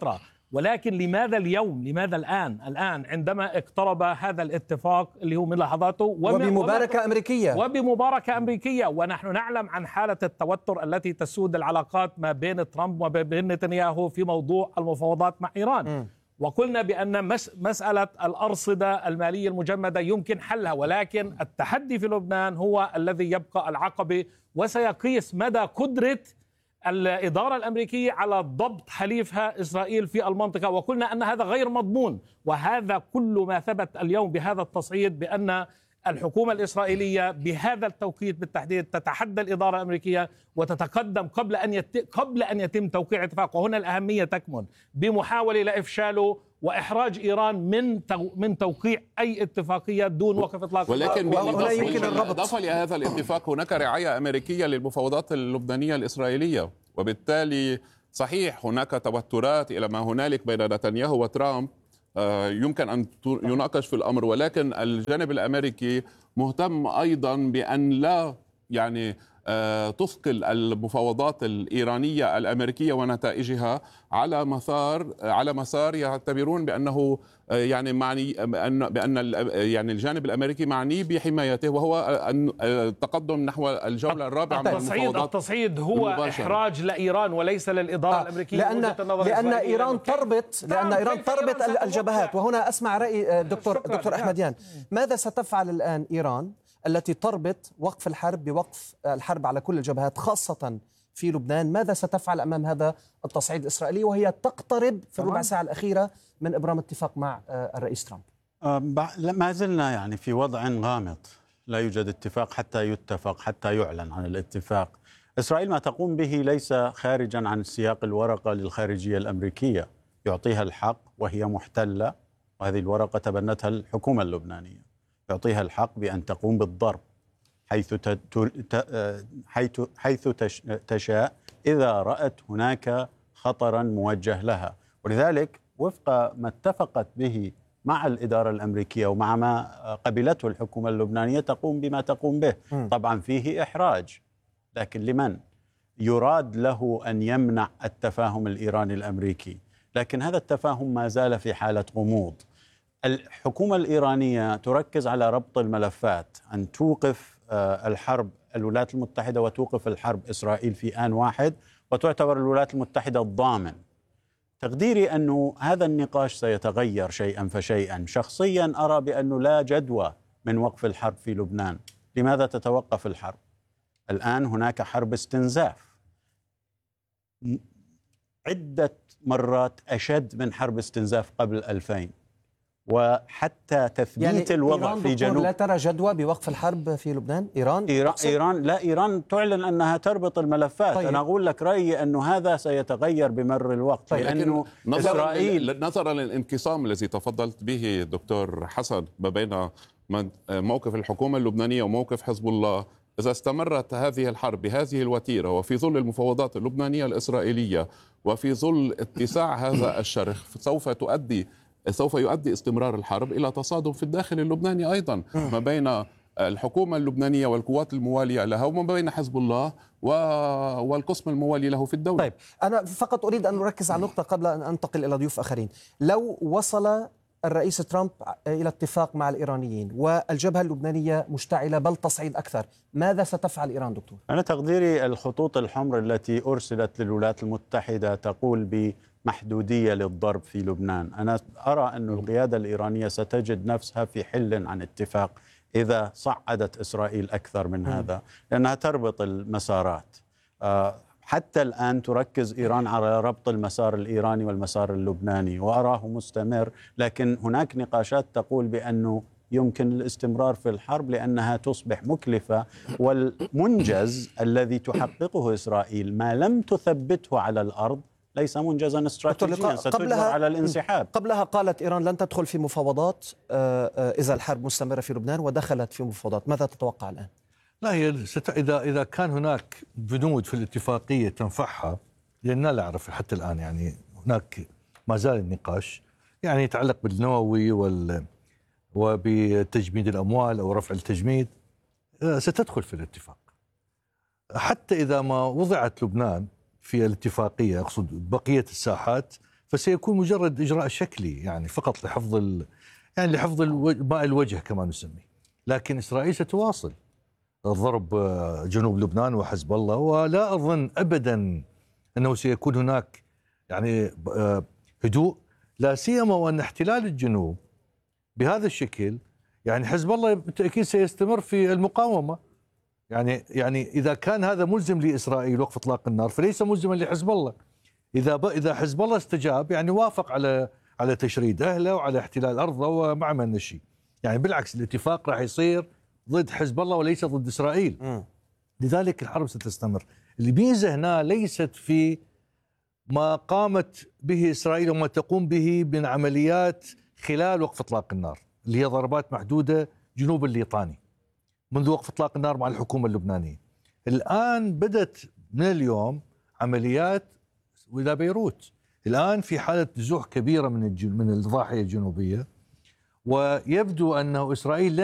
ولكن لماذا اليوم؟ لماذا الآن؟ الآن عندما اقترب هذا الاتفاق اللي هو من لحظاته
وبمباركة أمريكية
وبمباركة أمريكية، ونحن نعلم عن حالة التوتر التي تسود العلاقات ما بين ترامب وما بين نتنياهو في موضوع المفاوضات مع إيران. م. وقلنا بأن مسألة الأرصدة المالية المجمدة يمكن حلها، ولكن التحدي في لبنان هو الذي يبقى العقبة، وسيقيس مدى قدرة الإدارة الأمريكية على ضبط حليفها إسرائيل في المنطقة. وقلنا أن هذا غير مضمون، وهذا كل ما ثبت اليوم بهذا التصعيد، بأن الحكومة الإسرائيلية بهذا التوقيت بالتحديد تتحدى الإدارة الأمريكية وتتقدم قبل أن يت... قبل أن يتم توقيع اتفاق. وهنا الأهمية تكمن بمحاولة لإفشاله وإحراج إيران من تو... من توقيع أي اتفاقية دون وقف إطلاق.
ولكن بالإضافة لهذا الاتفاق هناك رعاية أمريكية للمفاوضات اللبنانية الإسرائيلية، وبالتالي صحيح هناك توترات إلى ما هنالك بين نتنياهو وترامب يمكن أن يناقش في الأمر، ولكن الجانب الأمريكي مهتم أيضا بأن لا يعني تثقل المفاوضات الإيرانية الأمريكية ونتائجها على مسار على مسار يعتبرون بأنه يعني معني بأن بأن يعني الجانب الأمريكي معني بحمايته، وهو التقدم نحو الجولة الرابعة من المفاوضات.
التصعيد هو مباشرة. إحراج لإيران وليس للإدارة آه. الأمريكية،
لأن لأن إيران تربط لأن إيران تربط الجبهات. وهنا أسمع رأي دكتور دكتور أحمديان. ماذا ستفعل الآن إيران التي تربط وقف الحرب بوقف الحرب على كل الجبهات خاصة في لبنان؟ ماذا ستفعل أمام هذا التصعيد الإسرائيلي وهي تقترب في الربع ساعة الأخيرة من إبرام اتفاق مع الرئيس ترامب؟
ما زلنا يعني في وضع غامض، لا يوجد اتفاق حتى يتفق، حتى يعلن عن الاتفاق. إسرائيل ما تقوم به ليس خارجا عن سياق الورقة للخارجية الأمريكية، يعطيها الحق وهي محتلة، وهذه الورقة تبنتها الحكومة اللبنانية، يعطيها الحق بأن تقوم بالضرب حيث حيث حيث تشاء إذا رأت هناك خطرا موجه لها. ولذلك وفق ما اتفقت به مع الإدارة الأمريكية ومع ما قبلته الحكومة اللبنانية تقوم بما تقوم به. طبعا فيه إحراج، لكن لمن؟ يراد له أن يمنع التفاهم الإيراني الأمريكي، لكن هذا التفاهم ما زال في حالة غموض. الحكومة الإيرانية تركز على ربط الملفات، أن توقف الحرب الولايات المتحدة وتوقف الحرب إسرائيل في آن واحد، وتعتبر الولايات المتحدة الضامن. تقديري أنه هذا النقاش سيتغير شيئا فشيئا. شخصيا أرى بأنه لا جدوى من وقف الحرب في لبنان. لماذا تتوقف الحرب؟ الآن هناك حرب استنزاف عدة مرات أشد من حرب استنزاف قبل ألفين، وحتى تثبيت يعني الوضع في جنوب.
لا ترى جدوى بوقف الحرب في لبنان؟ إيران
إيران, إيران لا إيران تعلن أنها تربط الملفات. طيب. أنا أقول لك رأيي أنه هذا سيتغير بمر الوقت.
طيب. لأنه إسرائيل نظرا للانقسام الذي تفضلت به دكتور حسن ما بين موقف الحكومة اللبنانية وموقف حزب الله، إذا استمرت هذه الحرب بهذه الوتيرة وفي ظل المفاوضات اللبنانية الإسرائيلية وفي ظل اتساع هذا الشرخ سوف تؤدي سوف يؤدي استمرار الحرب إلى تصادم في الداخل اللبناني أيضا ما بين الحكومة اللبنانية والقوات الموالية لها وما بين حزب الله والقسم الموالي له في الدولة.
طيب أنا فقط أريد أن أركز على نقطة قبل أن أنتقل إلى ضيوف آخرين. لو وصل الرئيس ترامب إلى اتفاق مع الإيرانيين والجبهة اللبنانية مشتعلة بل تصعيد أكثر، ماذا ستفعل إيران دكتور؟
أنا تقديري الخطوط الحمر التي أرسلت للولايات المتحدة تقول بمحدودية للضرب في لبنان. أنا أرى أن القيادة الإيرانية ستجد نفسها في حل عن اتفاق إذا صعدت إسرائيل أكثر من هذا، لأنها تربط المسارات. حتى الآن تركز إيران على ربط المسار الإيراني والمسار اللبناني وأراه مستمر، لكن هناك نقاشات تقول بأنه يمكن الاستمرار في الحرب لأنها تصبح مكلفة، والمنجز الذي تحققه إسرائيل ما لم تثبته على الأرض ليس منجزا استراتيجيا، ستجبر على الانسحاب.
قبلها قالت إيران لن تدخل في مفاوضات إذا الحرب مستمرة في لبنان، ودخلت في مفاوضات. ماذا تتوقع الآن؟
لا هي ست... إذا إذا كان هناك بنود في الاتفاقية تنفعها، لأن لا نعرف حتى الآن، يعني هناك ما زال النقاش يعني يتعلق بالنووي وال وبتجميد الأموال أو رفع التجميد، ستدخل في الاتفاق. حتى إذا ما وضعت لبنان في الاتفاقية، أقصد بقية الساحات، فسيكون مجرد إجراء شكلي يعني فقط لحفظ ال... يعني لحفظ ماء الوجه كما نسميه. لكن إسرائيل ستواصل ضرب جنوب لبنان وحزب الله، ولا أظن أبدا أنه سيكون هناك يعني هدوء، لا سيما وأن احتلال الجنوب بهذا الشكل يعني حزب الله بالتأكيد سيستمر في المقاومة. يعني يعني إذا كان هذا ملزم لإسرائيل وقف إطلاق النار فليس ملزما لحزب الله. إذا إذا حزب الله استجاب يعني وافق على على تشريد أهله وعلى احتلال أرضه وما عملنا شيء. يعني بالعكس الاتفاق راح يصير ضد حزب الله وليس ضد إسرائيل. م. لذلك الحرب ستستمر. الميزة هنا ليست في ما قامت به إسرائيل وما تقوم به من عمليات خلال وقف إطلاق النار اللي هي ضربات محدودة جنوب الليطاني منذ وقف إطلاق النار مع الحكومة اللبنانية. الآن بدت من اليوم عمليات إلى بيروت. الآن في حالة نزوح كبيرة من من الضاحية الجنوبية، ويبدو أنه إسرائيل